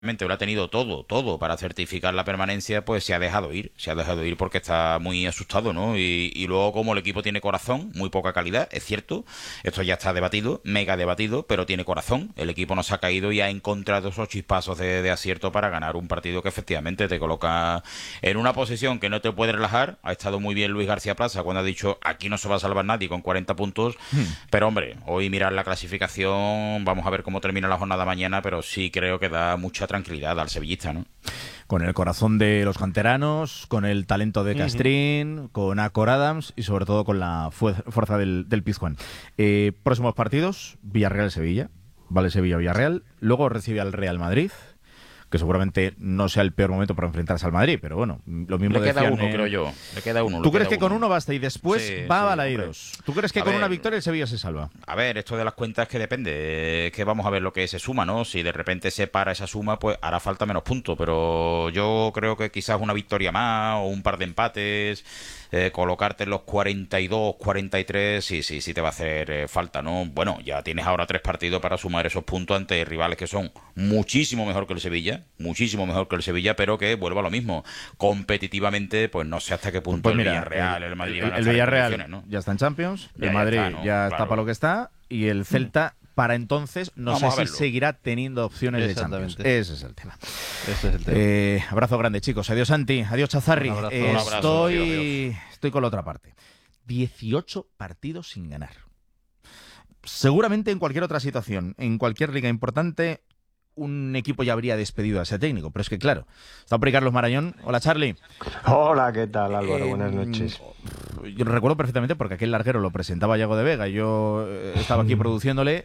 Lo ha tenido todo para certificar la permanencia, pues se ha dejado ir porque está muy asustado, ¿no? Y luego como el equipo tiene corazón, muy poca calidad, es cierto, esto ya está debatido, mega debatido, pero tiene corazón, el equipo no se ha caído y ha encontrado esos chispazos de acierto para ganar un partido que efectivamente te coloca en una posición que no te puede relajar. Ha estado muy bien Luis García Plaza cuando ha dicho aquí no se va a salvar nadie con 40 puntos, pero hombre, hoy mirar la clasificación, vamos a ver cómo termina la jornada mañana, pero sí creo que da mucha tranquilidad al sevillista, ¿no? Con el corazón de los canteranos, con el talento de Castrín, con Acor Adams y sobre todo con la fuerza del Pizjuán. Próximos partidos, Villarreal-Sevilla, vale, Sevilla-Villarreal, luego recibe al Real Madrid, que seguramente no sea el peor momento para enfrentarse al Madrid, pero bueno, lo mismo le queda decían, uno, creo yo. Le queda uno. ¿Tú crees que con uno basta y después sí, va a sí, Balaidos? ¿Tú crees que con una victoria el Sevilla se salva? A ver, esto de las cuentas que depende. Es que vamos a ver lo que se suma, ¿no? Si de repente se para esa suma, pues hará falta menos puntos. Pero yo creo que quizás una victoria más o un par de empates, colocarte en los 42, 43, sí te va a hacer falta, ¿no? Bueno, ya tienes ahora 3 partidos para sumar esos puntos ante rivales que son muchísimo mejor que el Sevilla, pero que vuelvo a lo mismo. Competitivamente, pues no sé hasta qué punto Pues el mira, Villarreal, el Madrid van a el estar en Villarreal condiciones, ¿no? ya está en Champions, Ya el Madrid está, ¿no? ya está Claro. para lo que está y el Celta para entonces no Vamos a sé si verlo. seguirá teniendo opciones de Champions. Exactamente. Ese es el tema. Ese es el tema. Abrazo grande, chicos. Adiós, Santi. Adiós, Chazarri. Un abrazo. Un abrazo. Adiós. Estoy con la otra parte. 18 partidos sin ganar. Seguramente en cualquier otra situación, en cualquier liga importante, un equipo ya habría despedido a ese técnico. Pero es que, claro, está por ahí Carlos Marañón. Hola, Charlie. Hola, ¿qué tal, Álvaro? Buenas noches. Yo lo recuerdo perfectamente porque aquel larguero lo presentaba Yago de Vega. Yo estaba aquí produciéndole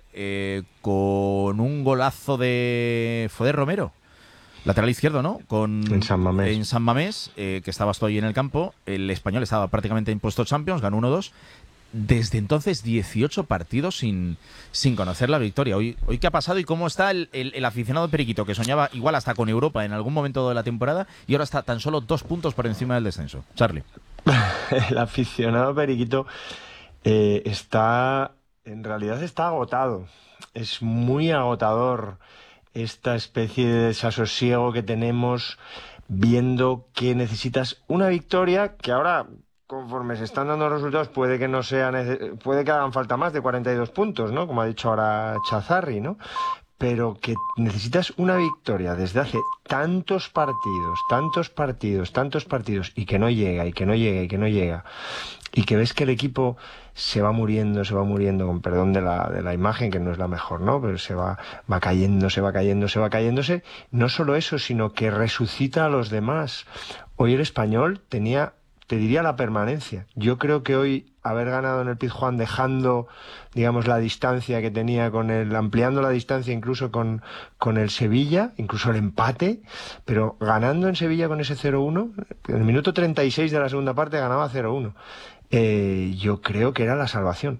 con un golazo fue de Romero, lateral izquierdo, ¿no? En San Mamés. En San Mamés, que estabas tú ahí en el campo. El Español estaba prácticamente en puesto Champions, ganó 1-2. Desde entonces, 18 partidos sin conocer la victoria. Hoy ¿qué ha pasado y cómo está el aficionado periquito que soñaba igual hasta con Europa en algún momento de la temporada y ahora está tan solo 2 puntos por encima del descenso? Charlie. El aficionado periquito en realidad está agotado. Es muy agotador esta especie de desasosiego que tenemos viendo que necesitas una victoria que ahora, conforme se están dando los resultados, puede que no sea puede que hagan falta más de 42 puntos, ¿no? Como ha dicho ahora Chazarri, ¿no? Pero que necesitas una victoria desde hace tantos partidos, y que no llega, y que ves que el equipo se va muriendo, con perdón de la imagen, que no es la mejor, ¿no? Pero va cayéndose. No solo eso, sino que resucita a los demás. Hoy el Español tenía, te diría, la permanencia. Yo creo que hoy haber ganado en el Pizjuán, dejando, digamos, la distancia que tenía ampliando la distancia incluso con el Sevilla, incluso el empate, pero ganando en Sevilla con ese 0-1, en el minuto 36 de la segunda parte ganaba 0-1. Yo creo que era la salvación.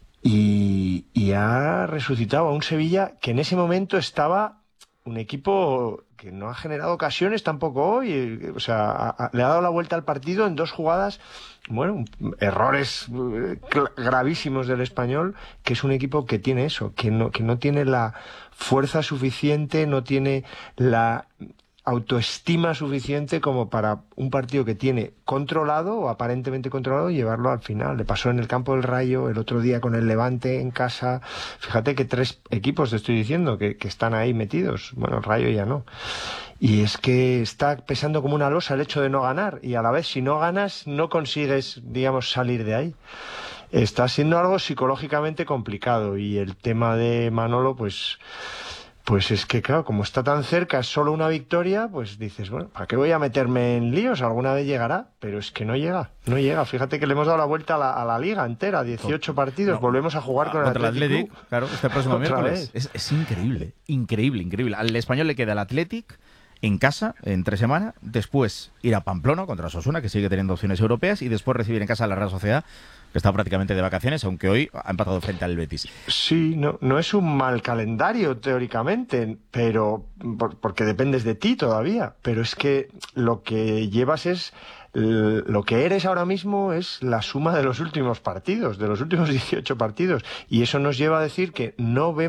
Y ha resucitado a un Sevilla que en ese momento estaba un equipo que no ha generado ocasiones tampoco hoy, o sea, le ha dado la vuelta al partido en 2 jugadas, bueno, errores gravísimos del Español, que es un equipo que tiene eso, que no tiene la fuerza suficiente, no tiene la autoestima suficiente como para un partido que tiene controlado o aparentemente controlado llevarlo al final. Le pasó en el campo del Rayo, el otro día con el Levante en casa. Fíjate que 3 equipos te estoy diciendo que están ahí metidos. Bueno, el Rayo ya no. Y es que está pesando como una losa el hecho de no ganar, y a la vez si no ganas no consigues, digamos, salir de ahí. Está siendo algo psicológicamente complicado, y el tema de Manolo, pues es que, claro, como está tan cerca, es solo una victoria, pues dices, bueno, ¿para qué voy a meterme en líos? Alguna vez llegará, pero es que no llega. Fíjate que le hemos dado la vuelta a la liga entera, 18 partidos, No. volvemos a jugar con el Contra el Athletic Athletic, claro, este próximo Otra miércoles. Es increíble. Al Español le queda el Athletic en casa, entre semana, después ir a Pamplona contra Osasuna, que sigue teniendo opciones europeas, y después recibir en casa a la Real Sociedad, que está prácticamente de vacaciones, aunque hoy ha empatado frente al Betis. Sí, no es un mal calendario teóricamente, pero porque dependes de ti todavía, pero es que lo que llevas es lo que eres ahora mismo es la suma de los últimos partidos, de los últimos 18 partidos, y eso nos lleva a decir que no vemos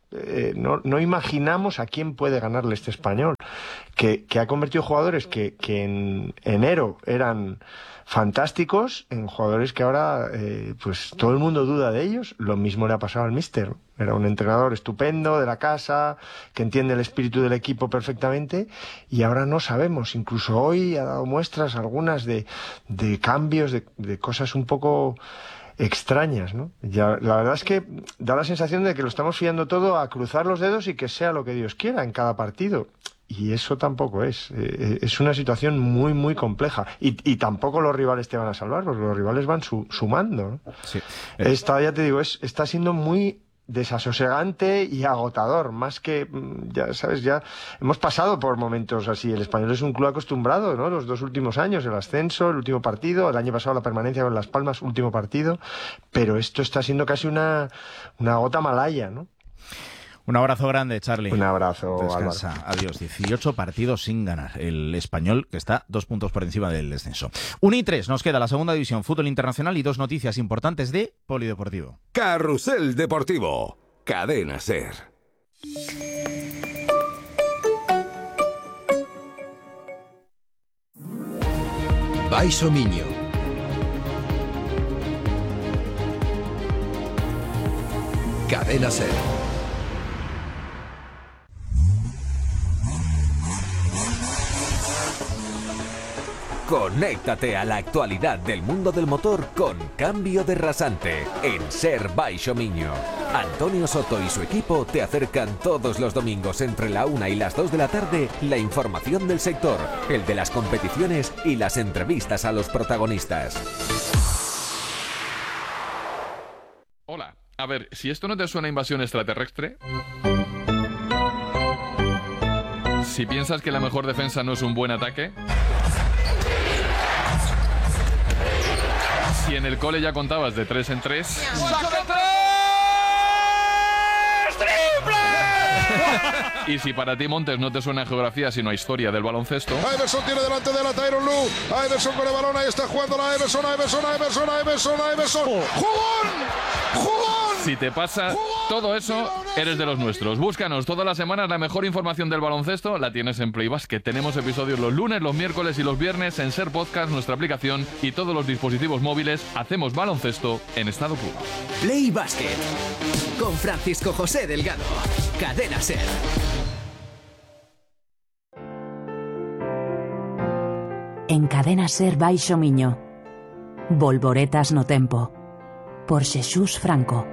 no imaginamos a quién puede ganarle este Español, que ha convertido jugadores que en enero eran fantásticos en jugadores que ahora pues todo el mundo duda de ellos. Lo mismo le ha pasado al míster. Era un entrenador estupendo de la casa, que entiende el espíritu del equipo perfectamente, y ahora no sabemos. Incluso hoy ha dado muestras algunas de cambios, de cosas un poco extrañas, ¿no? Ya, la verdad es que da la sensación de que lo estamos fiando todo a cruzar los dedos y que sea lo que Dios quiera en cada partido. Y eso tampoco es. Es una situación muy, muy compleja. Y tampoco los rivales te van a salvar, porque los rivales van sumando, ¿no? Sí. Ya te digo, está siendo muy desasosegante y agotador, más que, ya sabes, ya hemos pasado por momentos así. El Español es un club acostumbrado, ¿no? Los 2 últimos años, el ascenso, el último partido, el año pasado la permanencia con Las Palmas, último partido, pero esto está siendo casi una gota malaya, ¿no? Un abrazo grande, Charlie. Un abrazo, descansa. Álvaro. Adiós. 18 partidos sin ganar. El Español, que está 2 puntos por encima del descenso. 1-3, nos queda la segunda división, fútbol internacional, y 2 noticias importantes de polideportivo. Carrusel Deportivo. Cadena SER. Baixo Miño. Cadena SER. Conéctate a la actualidad del mundo del motor con Cambio de Rasante en SER Baixo Miño. Antonio Soto y su equipo te acercan todos los domingos entre la 1 y las 2 de la tarde la información del sector, el de las competiciones y las entrevistas a los protagonistas. Hola, a ver, si esto no te suena a invasión extraterrestre... Si piensas que la mejor defensa no es un buen ataque... Si en el cole ya contabas de 3 en 3... ¡Saca 3! ¡Triple! Y si para ti Montes no te suena a geografía sino a historia del baloncesto... Iverson tiene delante de la Tyronn Lue. Iverson con el balón, ahí está jugando la Iverson. ¡Jugón! Si te pasa todo eso, eres de los nuestros. Búscanos todas las semanas la mejor información del baloncesto. La tienes en Play Basket. Tenemos episodios los lunes, los miércoles y los viernes en SER Podcast, nuestra aplicación y todos los dispositivos móviles. Hacemos baloncesto en estado puro. Play Basket con Francisco José Delgado. Cadena SER. En Cadena SER Baixo Miño. Volvoretas no tempo. Por Xesús Franco.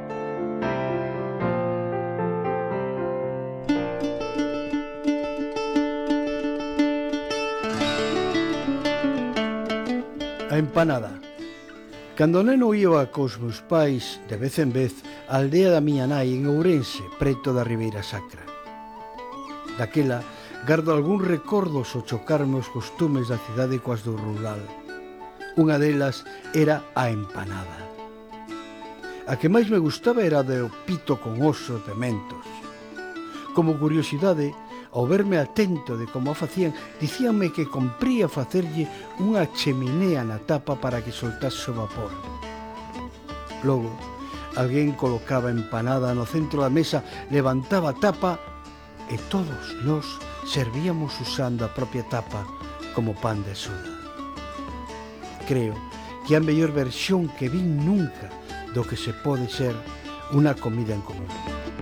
A empanada. Cando neno iba cos meus pais de vez en vez á aldea da miña nai en Ourense, preto da Ribeira Sacra. Daquela, gardo algún recordos ao chocarme os costumes da cidade coas do rural. Unha delas era a empanada. A que máis me gustaba era de o pito con oso e pementos. Como curiosidade, ao verme atento de como a facían, dicíanme que compría facerlle unha cheminea na tapa para que soltase o vapor. Logo, alguén colocaba empanada no centro da mesa, levantaba a tapa e todos nós servíamos usando a propia tapa como pan de soda. Creo que é a mellor versión que vin nunca do que se pode ser unha comida en común.